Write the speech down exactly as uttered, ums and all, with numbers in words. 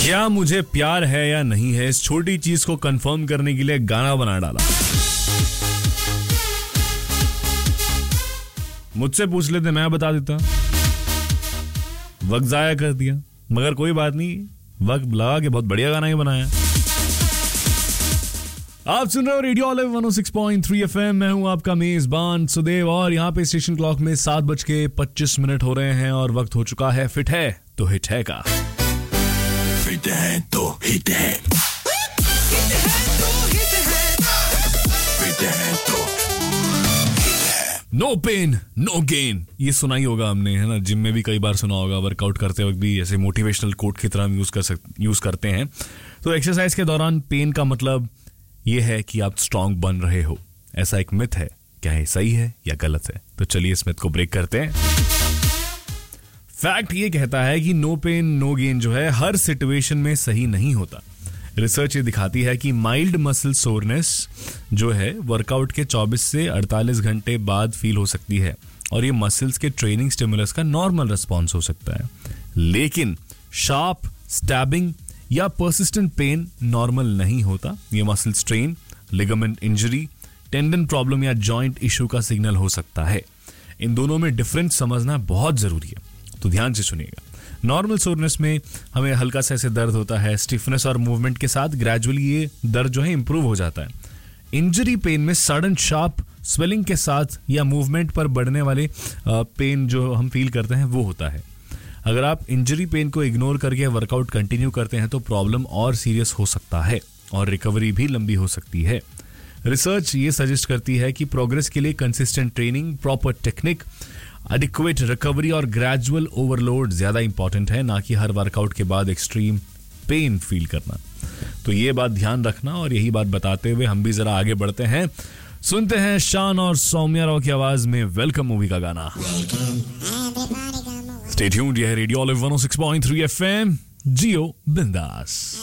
क्या मुझे प्यार है या नहीं है, इस छोटी चीज को कंफर्म करने के लिए गाना बना डाला। मुझसे पूछ लेते, मैं बता देता। वक्त जाया कर दिया, मगर कोई बात नहीं, वक्त लगा के बहुत बढ़िया गाना ही बनाया। आप सुन रहे हो रेडियो ऑलिव वन ओ सिक्स पॉइंट थ्री एफएम। मैं हूं आपका मेजबान सुदेव और यहाँ पे स्टेशन क्लॉक में सात बज के पच्चीस मिनट हो रहे हैं और वक्त हो चुका है फिट है तो हिट है का। फिट है तो हिट है, फिट है तो नो पेन नो गेन, ये सुना ही होगा हमने, है ना। जिम में भी कई बार सुना होगा, वर्कआउट करते वक्त भी ऐसे मोटिवेशनल कोट की तरह यूज कर सक यूज करते हैं। तो एक्सरसाइज के दौरान पेन का मतलब ये है कि आप स्ट्रांग बन रहे हो, ऐसा एक मिथ है। क्या ये सही है या गलत है? तो चलिए इस मिथ को ब्रेक करते हैं। फैक्ट ये कहता है कि नो पेन नो गेन जो है हर सिचुएशन में सही नहीं होता। रिसर्च ये दिखाती है कि माइल्ड मसल सोरनेस जो है वर्कआउट के चौबीस से अड़तालीस घंटे बाद फील हो सकती है और ये मसल्स के ट्रेनिंग स्टिमुलस का नॉर्मल रिस्पॉन्स हो सकता है। लेकिन शार्प स्टैबिंग या पर्सिस्टेंट पेन नॉर्मल नहीं होता। ये muscle strain, ligament injury, tendon problem या जॉइंट इशू का सिग्नल हो सकता है। इन दोनों में डिफरेंस समझना बहुत जरूरी है, तो ध्यान से सुनिएगा। नॉर्मल सोरनेस में हमें हल्का सा ऐसे दर्द होता है, स्टिफनेस और मूवमेंट के साथ ग्रेजुअली ये दर्द जो है इंप्रूव हो जाता है। इंजरी पेन में सडन शार्प स्वेलिंग के साथ या मूवमेंट पर बढ़ने वाले पेन जो हम फील करते हैं वो होता है। अगर आप इंजरी पेन को इग्नोर करके वर्कआउट कंटिन्यू करते हैं तो प्रॉब्लम और सीरियस हो सकता है और रिकवरी भी लंबी हो सकती है। रिसर्च ये सजेस्ट करती है कि प्रोग्रेस के लिए consistent training, proper technique, adequate recovery और ग्रेजुअल ओवरलोड ज्यादा इंपॉर्टेंट है, ना कि हर वर्कआउट के बाद एक्सट्रीम पेन फील करना। तो ये बात ध्यान रखना और यही बात बताते हुए हम भी जरा आगे बढ़ते हैं। सुनते हैं शान और सौम्या राव की आवाज में वेलकम मूवी का गाना। स्टे ट्यून्ड, यह है रेडियो ऑलिव वन ओ सिक्स पॉइंट थ्री एफएम, जियो बिंदास।